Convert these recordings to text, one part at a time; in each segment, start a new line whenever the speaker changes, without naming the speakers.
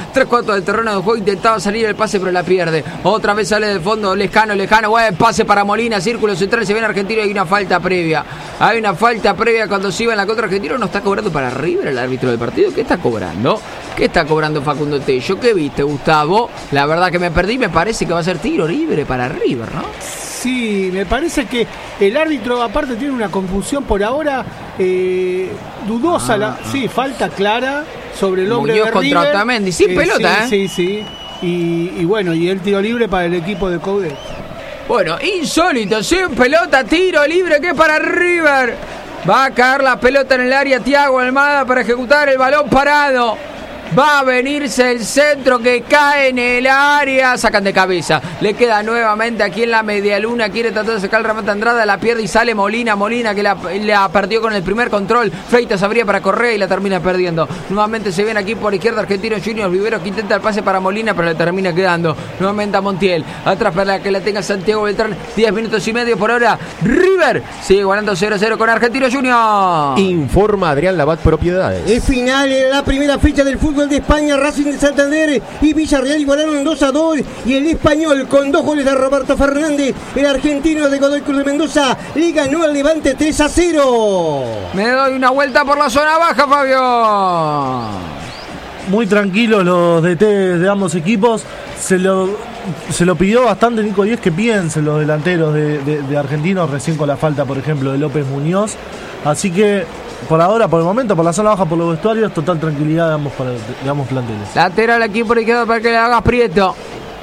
3/4 del terreno de juego, intentaba salir el pase pero la pierde. Otra vez sale del fondo, lejano, buen pase para Molina, círculo central, se viene Argentino y hay una falta previa. Hay una falta previa cuando se iba en la contra Argentino. ¿No está cobrando para River el árbitro del partido? ¿Qué está cobrando? ¿Qué está cobrando Facundo Tello? ¿Qué viste, Gustavo? La verdad que me perdí, me parece que va a ser tiro libre para River, ¿no?
Sí, me parece que el árbitro aparte tiene una confusión por ahora dudosa. Sí, falta clara sobre el hombre
Muñoz
de
contra
River.
Otamendi, sin pelota,
Sí. Y bueno, y el tiro libre para el equipo de Coudet.
Bueno, insólito, sin pelota, tiro libre que es para River. Va a caer la pelota en el área, Thiago Almada para ejecutar el balón parado. Va a venirse el centro que cae en el área. Sacan de cabeza. Le queda nuevamente aquí en la medialuna. Quiere tratar de sacar el remate Andrada. La pierde y sale Molina. Molina que la perdió con el primer control. Freitas abría para Correa y la termina perdiendo. Nuevamente se viene aquí por izquierda Argentinos Juniors. Viveros que intenta el pase para Molina, pero le termina quedando. Nuevamente a Montiel. Atrás para que la tenga Santiago Beltrán. 10 minutos y medio por hora. River sigue ganando 0-0 con Argentinos Juniors.
Informa Adrián Labat Propiedades.
Es final de la primera fecha del fútbol de España. Racing de Santander y Villarreal igualaron 2-2 y el Español con 2 goles de Roberto Fernández, el argentino de Godoy Cruz de Mendoza, le ganó al Levante 3-0.
Me doy una vuelta por la zona baja, Fabio.
Muy tranquilos los DT de ambos equipos. Se lo pidió bastante Nico Díez que piensen los delanteros de Argentinos, recién con la falta, por ejemplo, de López Muñoz. Así que por ahora, por el momento, por la zona baja, por los vestuarios, total tranquilidad de ambos planteles.
Lateral aquí por izquierda para que le hagas Prieto.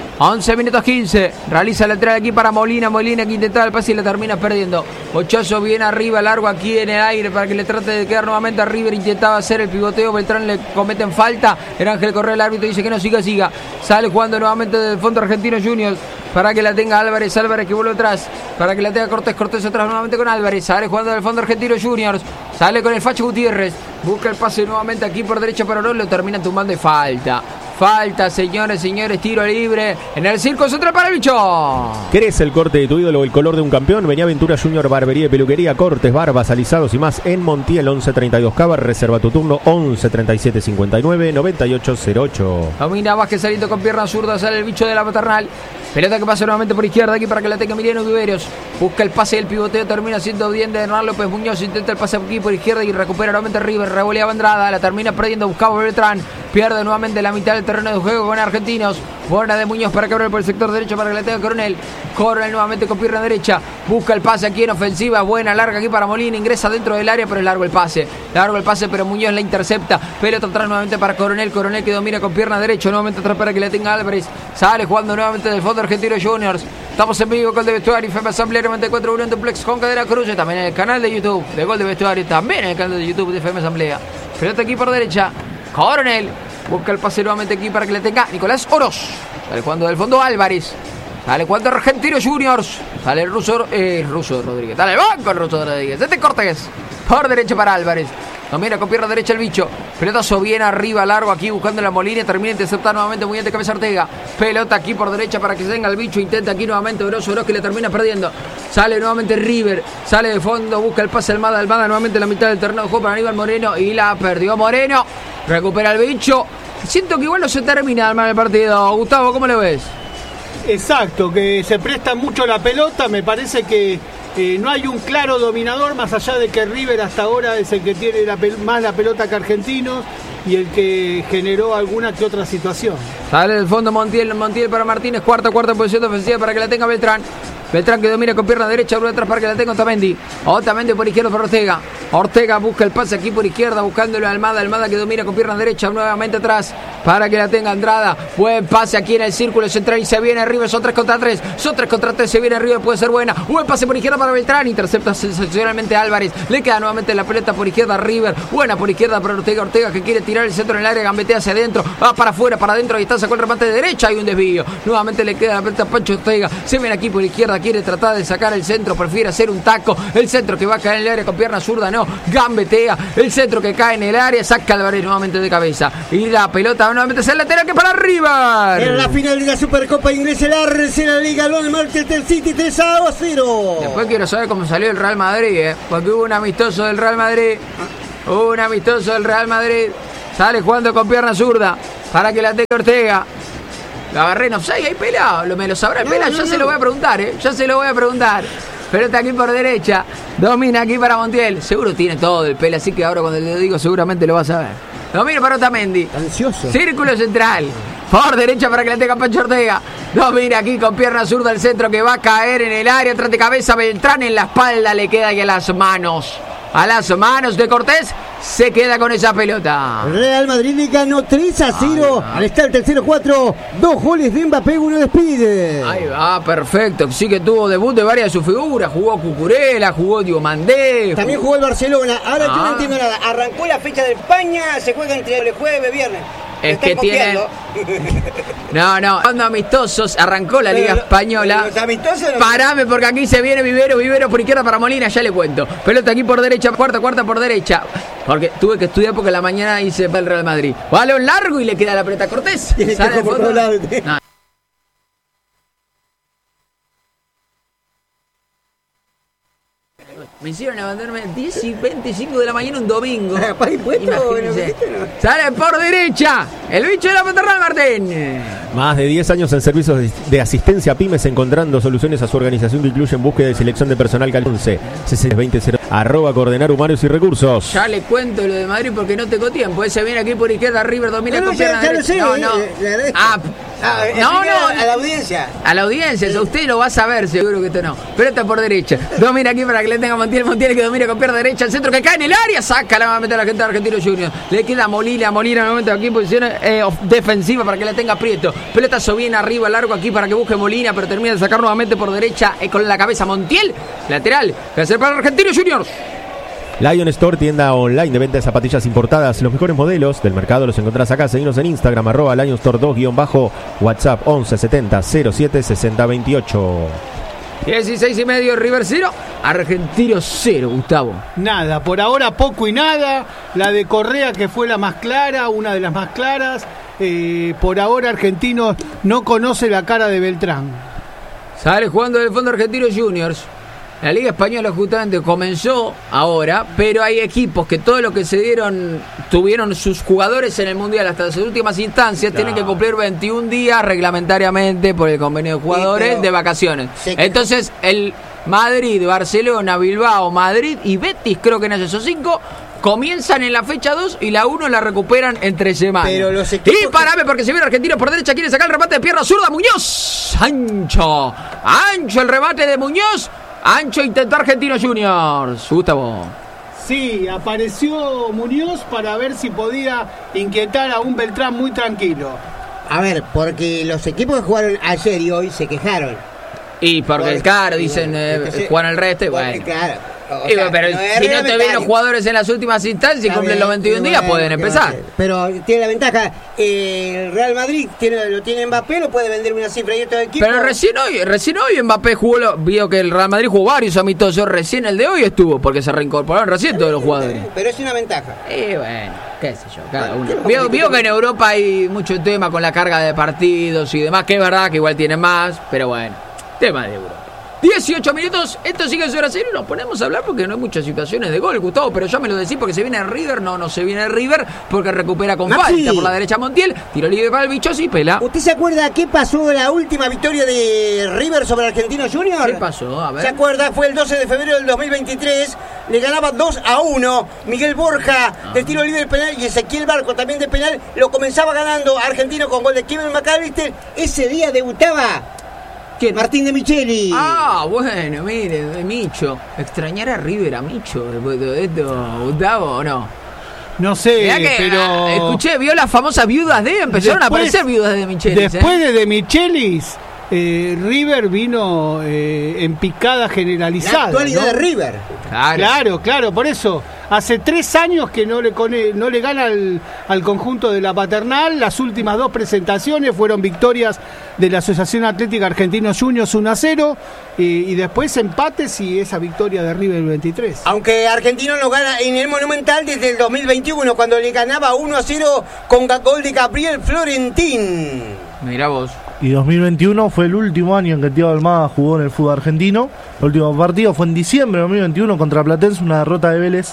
11 minutos 15. Realiza el lateral aquí para Molina. Molina que intentaba el pase y la termina perdiendo. Ochoso viene arriba, largo aquí en el aire para que le trate de quedar nuevamente a River. Intentaba hacer el pivoteo. Beltrán le cometen falta. El Ángel Correa, el árbitro, dice que no, siga. Sale jugando nuevamente del fondo Argentinos Juniors para que la tenga Álvarez que vuelve atrás. Para que la tenga Cortés atrás nuevamente con Álvarez. Sale jugando del fondo Argentinos Juniors. Sale con el Facho Gutiérrez. Busca el pase nuevamente aquí por derecha para Orón. Lo terminan tumbando y falta. Falta, señores, tiro libre en el Circo Central para el Bicho.
¿Querés el corte de tu ídolo o el color de un campeón? Vení a Aventura Junior Barbería y Peluquería, cortes, barbas, alisados y más en Montiel 1132 Cabar. Reserva tu turno 11 37 59 98 08.
Domina Vázquez saliendo con pierna zurda, sale el Bicho de la Paternal. Pelota que pasa nuevamente por izquierda aquí para que la tenga Emiliano Viveros. Busca el pase y el pivoteo, termina siendo bien de Hernán López Muñoz. Intenta el pase aquí por izquierda y recupera nuevamente River. Revoleaba Andrada, la termina perdiendo, buscaba Beltrán. Pierde nuevamente la mitad del terreno de juego con Argentinos. Buena de Muñoz para cabrar por el sector derecho para que la tenga Coronel. Coronel nuevamente con pierna derecha. Busca el pase aquí en ofensiva. Buena, larga aquí para Molina. Ingresa dentro del área, pero es largo el pase. Pero Muñoz la intercepta. Pelota atrás nuevamente para Coronel. Coronel que domina con pierna derecha. Nuevamente atrás para que la tenga Álvarez. Sale jugando nuevamente del fondo Argentinos Juniors. Estamos en vivo con Gol de Vestuario y FM Asamblea 94.1 en Duplex con Cadena Cruz. También en el canal de YouTube de Gol de Vestuario. También en el canal de YouTube de FM Asamblea. Pelota aquí por derecha. Coronel. Busca el pase nuevamente aquí para que le tenga Nicolás Oroz. Sale jugando del fondo Álvarez. Sale jugando Argentinos Juniors. Sale el ruso Rodríguez. Dale el banco el ruso Rodríguez. Cortés. Por derecha para Álvarez. Domina con pierna derecha el Bicho. Pelotazo bien arriba, largo aquí buscando la Molina. Termina interceptar nuevamente muy bien de cabeza Ortega. Pelota aquí por derecha para que se tenga el Bicho. Intenta aquí nuevamente Oroz que le termina perdiendo. Sale nuevamente River. Sale de fondo, busca el pase Almada nuevamente en la mitad del terreno de juego para Aníbal Moreno. Y la perdió Moreno. Recupera el Bicho. Siento que igual no se termina el partido. Gustavo, ¿cómo lo ves?
Exacto, que se presta mucho la pelota. Me parece que no hay un claro dominador, más allá de que River hasta ahora es el que tiene más la pelota que Argentinos y el que generó alguna que otra situación.
Sale del fondo Montiel para Martínez, cuarta posición ofensiva para que la tenga Beltrán. Beltrán que domina con pierna derecha, por detrás para que la tenga Otamendi. Otamendi por izquierda para Ortega. Ortega busca el pase aquí por izquierda, buscándolo a Almada. Almada que domina con pierna derecha, nuevamente atrás para que la tenga Andrada. Buen pase aquí en el círculo central y se viene arriba. Son 3 contra 3. Se viene arriba, puede ser buena. Buen pase por izquierda para Beltrán. Intercepta sensacionalmente a Álvarez. Le queda nuevamente la pelota por izquierda a River. Buena por izquierda para Ortega. Ortega que quiere tirar el centro en el área, gambetea hacia adentro. Va para afuera, para adentro. Ahí está, sacó el remate de derecha. Hay un desvío. Nuevamente le queda la pelota a Pancho Ortega. Se viene aquí por izquierda. Quiere tratar de sacar el centro. Prefiere hacer un taco. El centro que va a caer en el área con pierna zurda. No. Gambetea. El centro que cae en el área. Saca Álvarez nuevamente de cabeza. Y la pelota nuevamente es el lateral que para River.
En la final de la Supercopa Inglesa, el Arsenal le ganó al Manchester City 3-0.
Después quiero saber cómo salió el Real Madrid, porque hubo un amistoso del Real Madrid. Sale jugando con pierna zurda para que la tenga Ortega. Lo agarré en offside, ahí pelado. ¿Me lo sabrá el pelado? Ya se lo voy a preguntar, Ya se lo voy a preguntar. Pelota aquí por derecha. Domina aquí para Montiel. Seguro tiene todo el pelo, así que ahora cuando le digo seguramente lo vas a ver. Domina para Otamendi.
Ansioso.
Círculo central. Por derecha para que la tenga Pancho Ortega. Domina aquí con pierna zurda el centro que va a caer en el área. Tras de cabeza Beltrán en la espalda. Le queda ahí a las manos. A las manos de Cortés. Se queda con esa pelota.
Real Madrid le ganó 3-0 al estar el tercero 4. 2 goles de Mbappé, 1 de Speed.
Ahí va, perfecto. Sí que tuvo debut de varias de sus figuras. Jugó Cucurella, jugó Diomandé.
También jugó el Barcelona. Ahora yo no entiendo nada. Arrancó la fecha de España, se juega entre el jueves, viernes.
Es que tienen... No, cuando amistosos arrancó la Liga Española.
Los amistosos no...
Parame porque aquí se viene Vivero por izquierda para Molina, ya le cuento. Pelota aquí por derecha, cuarta por derecha. Porque tuve que estudiar porque la mañana hice para el Real Madrid. Balón largo y le queda la pelota a Cortés. Sale de fondo. No. Me hicieron levantarme 10 y 25 de la mañana un domingo. Sale por derecha el bicho de la paternal Martín.
Más de 10 años en servicios de asistencia a pymes, encontrando soluciones a su organización que incluyen búsqueda y selección de personal. 11 6020 @coordenar humanos y recursos.
Ya le cuento lo de Madrid porque no tengo tiempo. Ese viene aquí por izquierda, River domina con pierna derecha.
A la audiencia.
A la audiencia, usted lo va a saber, seguro que usted no. Pelota por derecha. Domina aquí para que le tenga Montiel que domina con pierna derecha. El centro que cae en el área. Saca, la va a meter a la gente de Argentino Junior. Le queda Molina en el momento aquí en posición defensiva para que la tenga Prieto. Pelotazo bien arriba, largo aquí para que busque Molina, pero termina de sacar nuevamente por derecha con la cabeza Montiel. Lateral. Que hacer para Argentino Junior.
Lion Store, tienda online de venta de zapatillas importadas. Los mejores modelos del mercado los encontrás acá. Seguinos en Instagram, @Lion Store 2_ WhatsApp 11 70 07 60 28.
16:30, River 0, Argentino 0, Gustavo.
Nada, por ahora poco y nada. La de Correa, que fue la más clara, una de las más claras. Por ahora Argentino no conoce la cara de Beltrán.
Sale jugando del fondo Argentinos Juniors. La Liga Española justamente comenzó ahora, pero hay equipos que todo lo que se dieron, tuvieron sus jugadores en el Mundial hasta las últimas instancias, tienen que cumplir 21 días reglamentariamente por el convenio de jugadores de vacaciones. Entonces, el Madrid, Barcelona, Bilbao, Madrid y Betis, creo que en esos 5, comienzan en la fecha 2 y la 1 la recuperan entre semanas.
Pero los equipos...
Y parame porque se viene Argentino por derecha, quiere sacar el remate de pierna zurda, Muñoz. Ancho el remate de Muñoz. Ancho intentó Argentinos Juniors. Gustavo.
Sí, apareció Muñoz para ver si podía inquietar a un Beltrán muy tranquilo.
A ver, porque los equipos que jugaron ayer y hoy se quejaron.
Y porque, claro, dicen, juegan el resto y bueno. Claro. Pero no si no te vienen los jugadores en las últimas instancias y cumplen los 21 días, pueden empezar.
Pero tiene la ventaja, el Real Madrid lo tiene Mbappé, lo puede vender una cifra y estos equipos.
Pero recién hoy Mbappé jugó, vio que el Real Madrid jugó varios amistosos, recién el de hoy estuvo, porque se reincorporaron recién todos los jugadores.
Pero es una ventaja.
Y bueno, qué sé yo, cada uno. Vio que en Europa hay mucho tema con la carga de partidos y demás, que es verdad que igual tienen más, pero bueno, tema de Europa. 18 minutos, esto sigue en hora cero y nos ponemos a hablar porque no hay muchas situaciones de gol, Gustavo, pero ya me lo decís porque se viene River, no se viene River porque recupera con falta por la derecha Montiel, tiro libre para el Bichos y pela.
¿Usted se acuerda qué pasó la última victoria de River sobre Argentinos Juniors?
¿Qué pasó? A ver.
¿Se acuerda? Fue el 12 de febrero del 2023, le ganaba 2-1, Miguel Borja del tiro libre del penal y Ezequiel Barco también de penal, lo comenzaba ganando Argentino con gol de Kevin McAllister, ese día debutaba
¿quién?
Martín de Micheli.
Bueno, mire, de Micho. ¿Extrañar a River a Micho después de esto, Gustavo, o no?
No sé, pero...
Escuché, vio las famosas viudas empezaron a aparecer viudas de Michelis.
Después de Michelis, River vino en picada generalizada.
La actualidad, ¿no? De River.
Claro, por eso. Hace 3 años que no le gana al conjunto de la Paternal. Las últimas 2 presentaciones fueron victorias de la Asociación Atlética Argentinos Juniors 1-0 y después empates y esa victoria de River el 23.
Aunque Argentino no gana en el Monumental desde el 2021 cuando le ganaba 1-0 con gol de Gabriel Florentín.
Mirá vos.
Y 2021 fue el último año en que Thiago Almada jugó en el fútbol argentino. El último partido fue en diciembre de 2021 contra Platense, una derrota de Vélez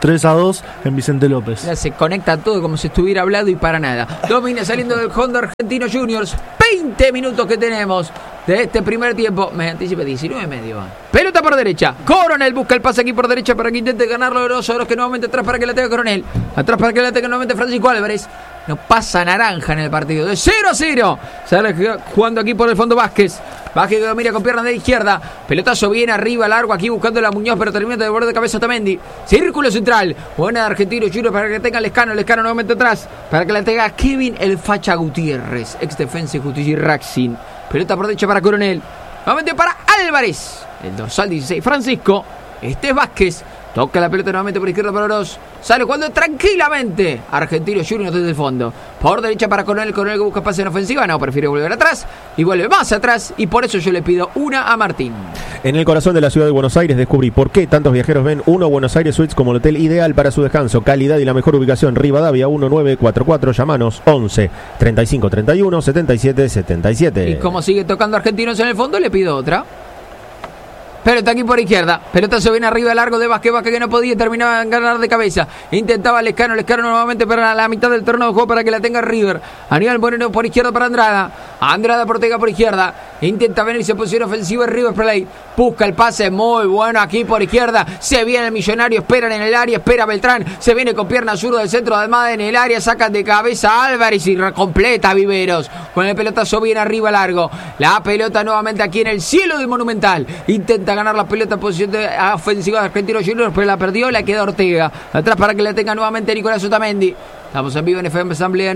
3-2 en Vicente López.
Ya se conecta todo como si estuviera hablado y para nada. Domina saliendo del Honda Argentino Juniors. 20 minutos que tenemos de este primer tiempo. Me anticipa 19:30. Pelota por derecha. Coronel busca el pase aquí por derecha para que intente ganarlo de los que nuevamente atrás para que la tenga Coronel. Atrás para que la tenga nuevamente Francisco Álvarez. No pasa naranja en el partido. De 0-0. Sale jugando aquí por el fondo Vázquez. Vázquez que lo mira con pierna de izquierda. Pelotazo bien arriba, largo aquí buscando a Muñoz, pero termina de borde de cabeza Otamendi. Círculo central. Buena de Argentino Juniors para que tenga Lescano. Lescano nuevamente atrás. Para que la tenga Kevin el Facha Gutiérrez. Ex Defensa y Justicia y Racing. Pelota por derecha para Coronel. Nuevamente para Álvarez. El dorsal 16 Francisco. Este es Vázquez. Toca la pelota nuevamente por izquierda para Oroz. Sale jugando tranquilamente Argentino Juniors desde el fondo. Por derecha para Coronel. Coronel que busca pase en ofensiva. No, prefiere volver atrás. Y vuelve más atrás. Y por eso yo le pido una a Martín.
En el corazón de la ciudad de Buenos Aires descubrí por qué tantos viajeros ven Uno Buenos Aires Suites como el hotel ideal para su descanso. Calidad y la mejor ubicación. Rivadavia 1944. Llamanos 11 35 31 77 77.
Y como sigue tocando Argentinos en el fondo, le pido otra. Pelota aquí por izquierda. Pelota se viene arriba largo de Vázquez. Vázquez que no podía. Terminaba en ganar de cabeza. Intentaba Lescano. Lescano nuevamente para la mitad del terreno de juego para que la tenga River. Aníbal Moreno por izquierda para Andrada. Andrada Ortega por izquierda. Intenta venirse en posición ofensiva River Plate. Busca el pase muy bueno aquí por izquierda. Se viene el Millonario. Esperan en el área. Espera Beltrán. Se viene con pierna zurda del centro de Almada en el área. Sacan de cabeza Álvarez y completa Viveros. Con el pelotazo bien arriba largo. La pelota nuevamente aquí en el cielo del Monumental. Intenta ganar la pelota en posición de ofensiva de Argentino Juniors, pero la perdió, la queda Ortega. Atrás para que la tenga nuevamente Nicolás Otamendi. Estamos en vivo en FM Asamblea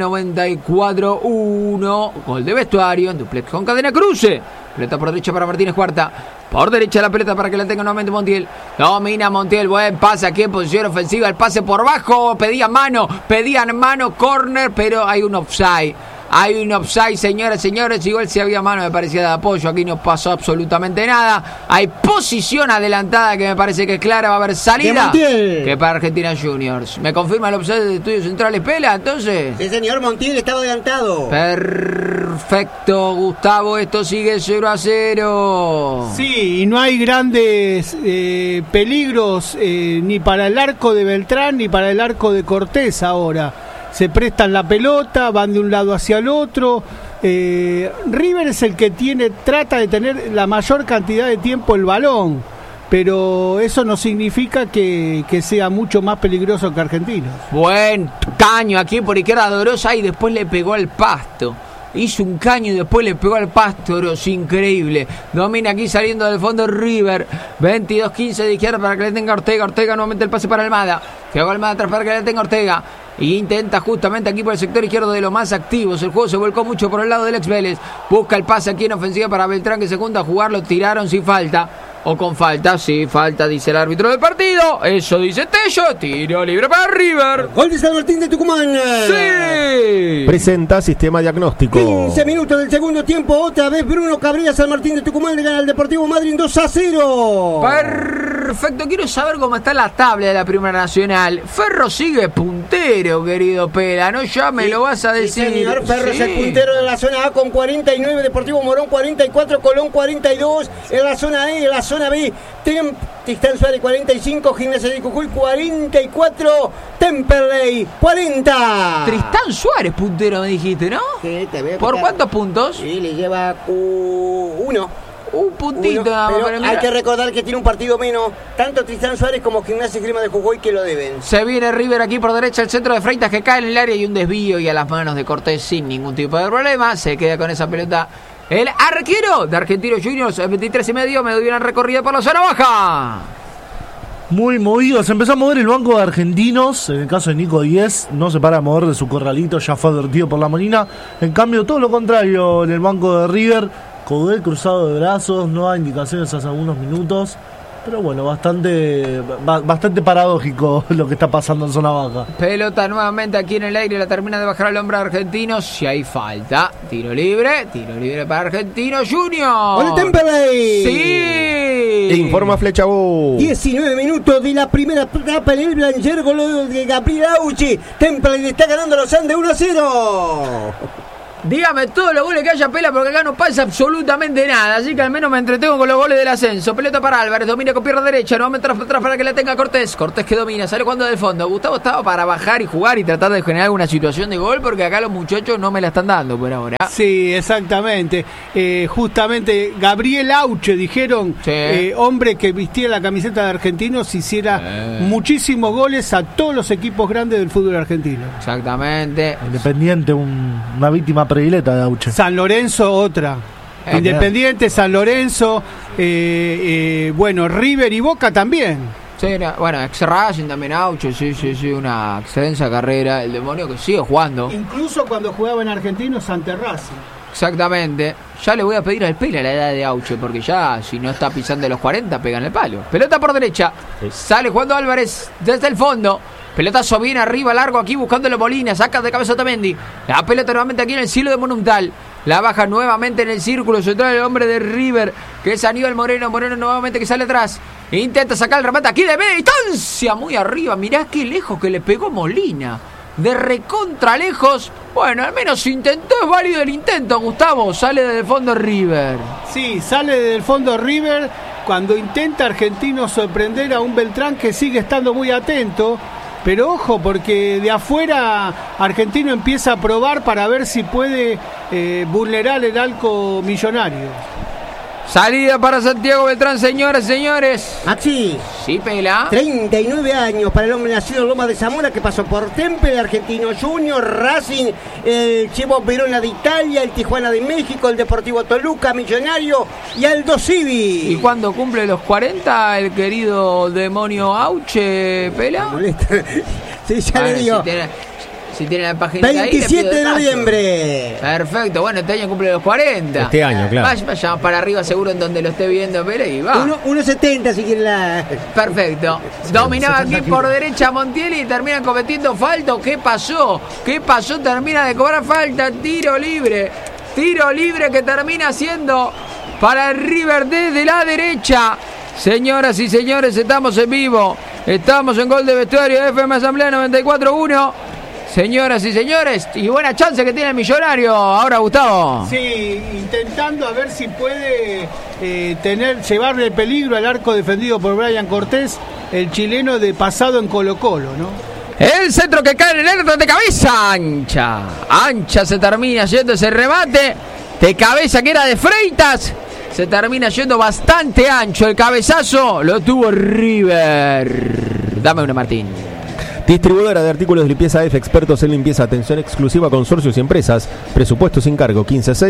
94-1. Gol de vestuario en duplex con Cadena Cruce. Pelota por derecha para Martínez Cuarta. Por derecha la pelota para que la tenga nuevamente Montiel. Domina Montiel. Buen pase aquí en posición ofensiva. El pase por bajo. Pedían mano, córner, pero hay un offside. Hay un offside, señoras y señores. Igual si había mano me parecía de apoyo. Aquí no pasó absolutamente nada. Hay posición adelantada que me parece que es clara. Va a haber salida que para Argentina Juniors. ¿Me confirma el offside de Estudios Centrales Pela entonces?
Sí, señor, Montiel estaba adelantado.
Perfecto, Gustavo. Esto sigue 0-0.
Sí, y no hay grandes peligros ni para el arco de Beltrán ni para el arco de Cortés ahora. Se prestan la pelota, van de un lado hacia el otro. River es el que trata de tener la mayor cantidad de tiempo el balón, pero eso no significa que sea mucho más peligroso que Argentinos.
Buen caño aquí por izquierda de Oroz y después le pegó al pasto. Hizo un caño y después le pegó al pasto. Oroz, increíble. Domina aquí saliendo del fondo River. 22-15 de izquierda para que le tenga Ortega. Ortega nuevamente el pase para Almada. Que haga Almada atrás para que le tenga Ortega. Y intenta justamente aquí por el sector izquierdo de los más activos. El juego se volcó mucho por el lado del ex Vélez. Busca el pase aquí en ofensiva para Beltrán que se junta a jugar. Lo tiraron sin falta. O con falta, sí, falta, dice el árbitro del partido. Eso dice Tello. Tiro libre para River.
Gol de San Martín de Tucumán.
Sí.
Presenta sistema diagnóstico.
15 minutos del segundo tiempo. Otra vez Bruno Cabrera. San Martín de Tucumán le gana al Deportivo Madryn 2-0.
Perfecto. Quiero saber cómo está la tabla de la Primera Nacional. Ferro sigue puntero, querido Pela. No, ya me lo vas a decir.
Sí, señor, Ferro es el puntero de la zona A con 49. Deportivo Morón 44. Colón 42. En la zona E, en la zona B, Tristán Suárez 45, Gimnasia de Jujuy 44, Temperley 40.
Tristán Suárez puntero me dijiste, ¿no?
Sí, te veo.
¿Por cuántos puntos?
Sí, le lleva uno.
Un puntito.
Pero hay que recordar que tiene un partido menos, tanto Tristán Suárez como Gimnasia y Grima de Jujuy que lo deben.
Se viene River aquí por derecha, el centro de Freitas que cae en el área y un desvío y a las manos de Cortés sin ningún tipo de problema. Se queda con esa pelota el arquero de Argentinos Juniors, 23:30, me doy una recorrida por la zona baja.
Muy movido, se empezó a mover el banco de Argentinos. En el caso de Nico Díez, no se para a mover de su corralito, ya fue advertido por la Molina. En cambio, todo lo contrario en el banco de River. Coudet cruzado de brazos, no hay indicaciones hace algunos minutos. Pero bueno, bastante paradójico lo que está pasando en zona baja.
Pelota nuevamente aquí en el aire, la termina de bajar al hombre argentino. Si hay falta, tiro libre para Argentinos Juniors.
¡Gol de Temperley!
¡Sí!
Informa Flecha Bus.
19 minutos de la primera etapa en el Blancher, gol de Gabriel Auchi. Temperley le está ganando a los Andes 1-0.
Dígame todos los goles que haya, Pela, porque acá no pasa absolutamente nada. Así que al menos me entretengo con los goles del ascenso. Pelota para Álvarez, domina con pierna derecha. Nuevamente atrás para que la tenga Cortés. Cortés que domina, sale cuando del fondo. Gustavo estaba para bajar y jugar y tratar de generar alguna situación de gol, porque acá los muchachos no me la están dando por ahora.
Sí, exactamente. Justamente Gabriel Auche, dijeron,
Sí.
hombre que vistía la camiseta de Argentinos, hiciera muchísimos goles a todos los equipos grandes del fútbol argentino.
Exactamente.
Independiente, una víctima predileta de Auche.
San Lorenzo, otra. Independiente, San Lorenzo, bueno, River y Boca también.
Sí, bueno, ex Racing también Auche, sí, una extensa carrera. El demonio que sigue jugando.
Incluso cuando jugaba en Argentinos ante Racing.
Exactamente. Ya le voy a pedir al Pela la edad de Auche, porque ya si no está pisando los 40, pega en el palo. Pelota por derecha. Sale jugando Álvarez desde el fondo. Pelotazo bien arriba, largo aquí buscándolo Molina. Saca de cabeza Otamendi. La pelota nuevamente aquí en el cielo de Monumental. La baja nuevamente en el círculo central el hombre de River, que es Aníbal Moreno. Moreno nuevamente que sale atrás. Intenta sacar el remate aquí de media distancia. Muy arriba. Mirá qué lejos que le pegó Molina. De recontra lejos. Bueno, al menos intentó, es válido el intento, Gustavo. Sale desde el fondo River.
Sí, sale del fondo River cuando intenta Argentino sorprender a un Beltrán que sigue estando muy atento. Pero ojo, porque de afuera Argentino empieza a probar para ver si puede vulnerar el arco millonario.
Salida para Santiago Beltrán, señoras y señores.
Maxi.
Sí, Pela.
39 años para el hombre nacido en Loma de Zamora, que pasó por Temple, Argentino Junior, Racing, el Chievo Verona de Italia, el Tijuana de México, el Deportivo Toluca, Millonario y Aldo Civi.
¿Y cuándo cumple los 40 el querido demonio Auche, Pela?
Sí, ya le digo.
Si tiene la página
27 de noviembre.
Perfecto, bueno, este año cumple los 40.
Este año, claro.
Vaya para arriba seguro en donde lo esté viendo, Pela, y va.
1.70 si quiere la...
Perfecto. Dominaba aquí por derecha Montiel y termina cometiendo falta. ¿Qué pasó? Termina de cobrar falta. Tiro libre que termina siendo para el River desde la derecha. Señoras y señores, estamos en vivo. Estamos en Gol de Vestuario de FM Asamblea 94.1. Señoras y señores, y buena chance que tiene el Millonario ahora, Gustavo.
Sí, intentando a ver si puede llevarle el peligro al arco defendido por Brian Cortés, el chileno de pasado en Colo-Colo, ¿no?
El centro que cae en el área de cabeza, ancha se termina yendo ese remate de cabeza que era de Freitas. Se termina yendo bastante ancho el cabezazo, lo tuvo River. Dame una, Martín.
Distribuidora de artículos de limpieza F, expertos en limpieza, atención exclusiva, consorcios y empresas. Presupuesto sin cargo,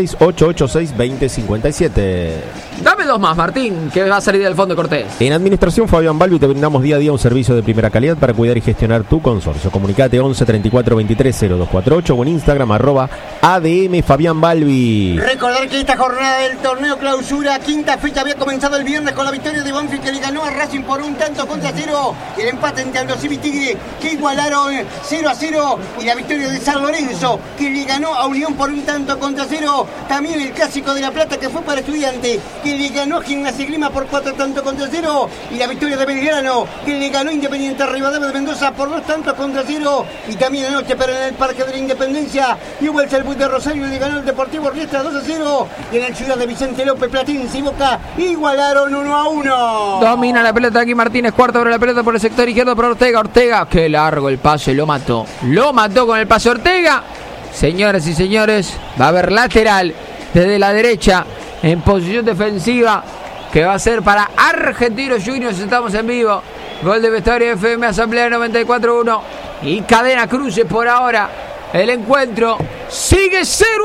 156-886-2057.
Dame dos más, Martín, que va a salir del fondo Cortés.
En Administración Fabián Balbi te brindamos día a día un servicio de primera calidad para cuidar y gestionar tu consorcio. Comunicate 11 34 23 0248 o en Instagram @ADM Fabián Balbi.
Recordar que esta jornada del torneo clausura, quinta fecha, había comenzado el viernes con la victoria de Banfield, que le ganó a Racing por 1-0 y el empate entre Aldo Civi y Tigre, que igualaron 0-0, y la victoria de San Lorenzo, que le ganó a Unión por 1-0. También el clásico de La Plata, que fue para Estudiante, que le ganó a Gimnasia y Grima por 4-0, y la victoria de Belgrano, que le ganó a Independiente Rivadavia de Mendoza por 2-0, y también anoche, pero en el Parque de la Independencia, Newell's el Buit de Rosario le ganó el Deportivo Riestra 2-0, y en el Ciudad de Vicente López, Platense y Boca igualaron 1-1.
Domina la pelota aquí Martínez, cuarto sobre la pelota por el sector izquierdo para Ortega, que largo el pase, lo mató con el pase Ortega. Señoras y señores, va a haber lateral desde la derecha en posición defensiva, que va a ser para Argentinos Juniors. Estamos en vivo, Gol de Vestuario FM Asamblea 94.1 y Cadena Cruces. Por ahora el encuentro sigue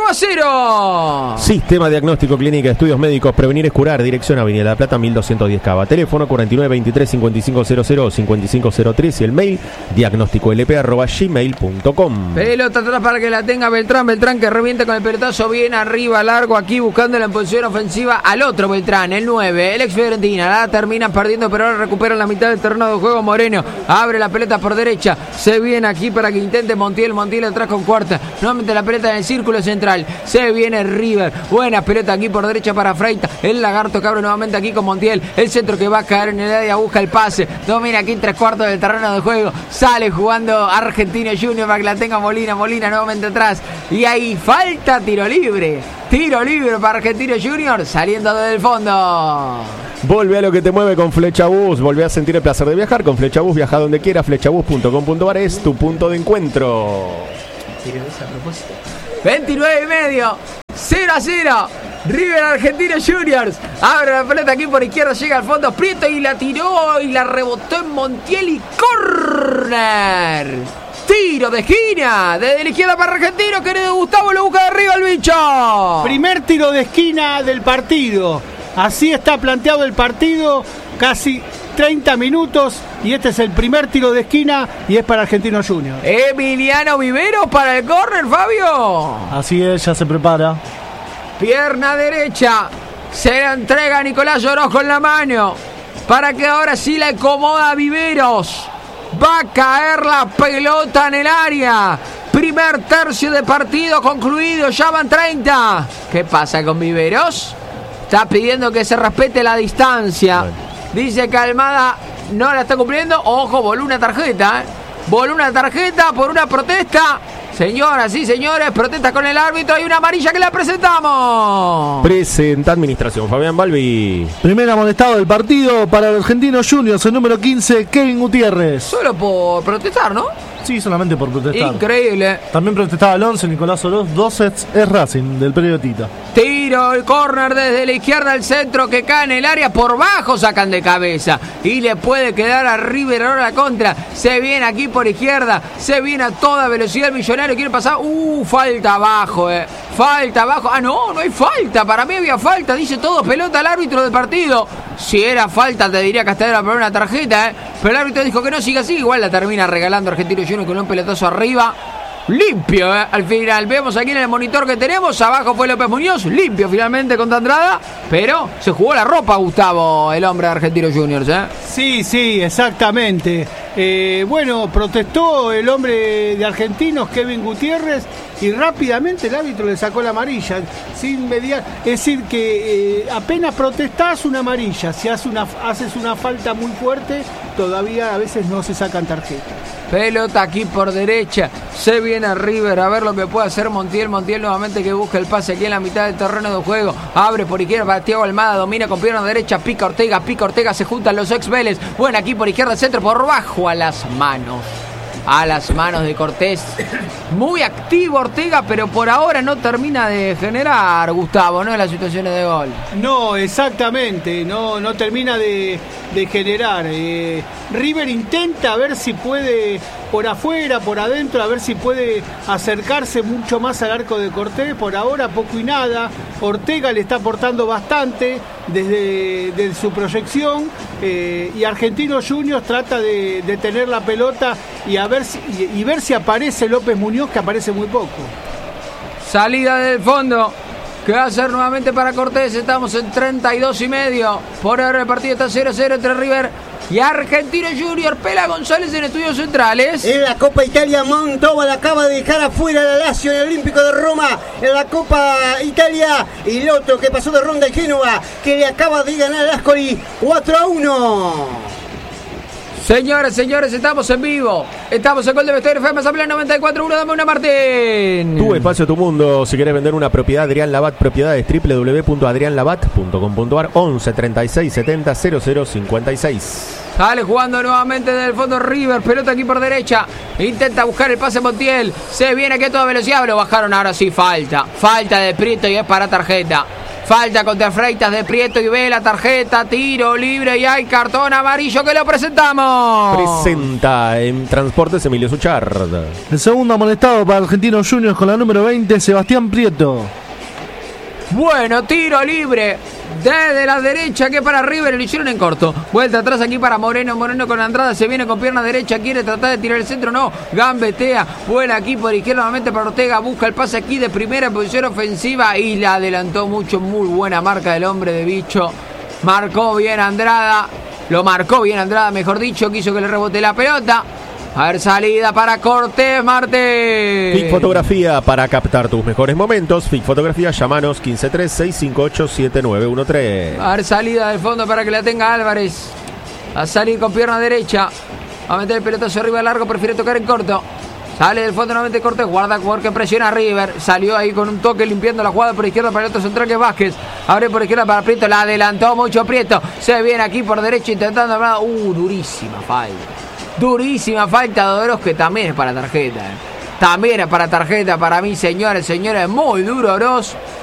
0-0.
Sistema Diagnóstico Clínica Estudios Médicos, Prevenir es Curar, dirección Avenida La Plata 1210 Cava, teléfono 4923-5500 o 5503 y el mail diagnósticolp@gmail.com.
Pelota atrás para que la tenga Beltrán que revienta con el pelotazo bien arriba, largo aquí buscándola en posición ofensiva al otro Beltrán, el 9, el ex Fiorentina. La terminan perdiendo, pero ahora recupera la mitad del terreno de juego. Moreno abre la pelota por derecha, se viene aquí para que intente Montiel atrás con cuarta, nuevamente la pelota pelota en el círculo central. Se viene River. Buena pelota aquí por derecha para Freitas. El lagarto que abre nuevamente aquí con Montiel. El centro que va a caer en el área. Busca el pase. Domina aquí 3/4 del terreno de juego. Sale jugando Argentino Junior para que la tenga Molina. Molina nuevamente atrás. Y ahí falta tiro libre. Tiro libre para Argentino Junior. Saliendo desde el fondo.
Volve a lo que te mueve con Flechabús. Volve a sentir el placer de viajar con Flechabús. Viaja donde quiera. Flechabús.com.ar es tu punto de encuentro.
29:30. 0-0. River Argentino Juniors. Abre la pelota aquí por izquierda. Llega al fondo Prieto y la tiró y la rebotó en Montiel y córner. Tiro de esquina. Desde la izquierda para Argentino. Querido Gustavo, lo busca de arriba el bicho.
Primer tiro de esquina del partido. Así está planteado el partido. Casi 30 minutos. Y este es el primer tiro de esquina. Y es para Argentino Juniors.
Emiliano Viveros para el córner, Fabio.
Así es, ya se prepara.
Pierna derecha. Se la entrega a Nicolás Lloros con la mano. Para que ahora sí la acomoda a Viveros. Va a caer la pelota en el área. Primer tercio de partido concluido. Ya van 30. ¿Qué pasa con Viveros? Está pidiendo que se respete la distancia. Dice que Almada no la está cumpliendo. Ojo, voló una tarjeta. Voló una tarjeta por una protesta. Señoras y señores, protesta con el árbitro. Hay una amarilla que la presentamos.
Presenta Administración Fabián Balbi.
Primer amonestado del partido para el Argentino Juniors, el número 15, Kevin Gutiérrez.
Solo por protestar, ¿no?
Sí, solamente por protestar.
Increíble.
También protestaba el 11, Nicolás Oroz. 2 sets es Racing, del predio Tita.
Tiro, el córner desde la izquierda al centro que cae en el área. Por bajo sacan de cabeza. Y le puede quedar a River ahora la contra. Se viene aquí por izquierda. Se viene a toda velocidad el Millonario. Quiere pasar. Falta abajo, Falta abajo. No hay falta. Para mí había falta. Dice todo pelota al árbitro del partido. Si era falta te diría que hasta era por una tarjeta, Pero el árbitro dijo que no siga así. Igual la termina regalando Argentino Juniors con un pelotazo arriba. Limpio, al final. Vemos aquí en el monitor que tenemos. Abajo fue López Muñoz. Limpio finalmente contra Andrada. Pero se jugó la ropa, Gustavo, el hombre de Argentino Juniors,
Sí, exactamente. Bueno, protestó el hombre de Argentinos, Kevin Gutiérrez, y rápidamente el árbitro le sacó la amarilla, sin mediar. Es decir, que apenas protestás, una amarilla. Si haces una falta muy fuerte, todavía a veces no se sacan tarjetas.
Pelota aquí por derecha. Se viene a River a ver lo que puede hacer Montiel. Montiel nuevamente que busca el pase aquí en la mitad del terreno de juego. Abre por izquierda para Thiago Almada. Domina con pierna derecha. Pica Ortega. Se juntan los ex Vélez. Buena aquí por izquierda. Centro por bajo a las manos. A las manos de Cortés. Muy activo Ortega, pero por ahora no termina de generar, Gustavo, ¿no? En las situaciones de gol.
No, exactamente. No termina de generar. River intenta a ver si puede por afuera, por adentro, a ver si puede acercarse mucho más al arco de Cortés. Por ahora poco y nada. Ortega le está aportando bastante desde su proyección, y Argentinos Juniors trata de tener la pelota y ver si aparece López Muñoz, que aparece muy poco.
Salida del fondo que va a ser nuevamente para Cortés. Estamos en 32:30. Por ahora el partido está 0-0 entre River y Argentino Junior. Pela González en estudios centrales.
En la Copa Italia, Mantova la acaba de dejar afuera la Lazio en el Olímpico de Roma. En la Copa Italia, y el otro que pasó de ronda el Génova, que le acaba de ganar al Ascoli 4-1.
Señores, estamos en vivo. Estamos en Gol de Vestuario FM, Asamblea 94.1. Dame una, Martín.
Tu espacio, tu mundo. Si querés vender una propiedad, Adrián Labat Propiedades, www.adrianlabat.com.ar, 11 36 70 00 56.
Sale jugando nuevamente desde el fondo River. Pelota aquí por derecha. Intenta buscar el pase Montiel. Se viene aquí a toda velocidad. Lo bajaron ahora sí. Falta de Prieto y es para tarjeta. Falta contra Freitas de Prieto y ve la tarjeta. Tiro libre y hay cartón amarillo que lo presentamos.
Presenta en Transportes Emilio Suchard.
El segundo amonestado para Argentinos Juniors con la número 20, Sebastián Prieto.
Bueno, tiro libre desde la derecha que para River, lo hicieron en corto. Vuelta atrás aquí para Moreno con Andrada, se viene con pierna derecha, quiere tratar de tirar el centro, no, gambetea, vuela aquí por izquierda nuevamente para Ortega, busca el pase aquí de primera posición ofensiva y la adelantó mucho, muy buena marca del hombre de Bicho. Marcó bien Andrada, mejor dicho, quiso que le rebote la pelota. A ver, salida para Cortés Martes.
FIC Fotografía para captar tus mejores momentos. FIC Fotografía, llamanos 153-658-7913.
A ver, salida del fondo para que la tenga Álvarez. A salir con pierna derecha. Va a meter el pelotazo arriba largo, prefiere tocar en corto. Sale del fondo nuevamente Cortés, guarda porque presiona a River. Salió ahí con un toque limpiando la jugada por izquierda para el otro central que es Vázquez. Abre por izquierda para Prieto, la adelantó mucho Prieto. Se viene aquí por derecha intentando hablar. Durísima falta. Durísima falta de Oroz, que también es para tarjeta. También es para tarjeta para mí, señores, muy duro Oroz.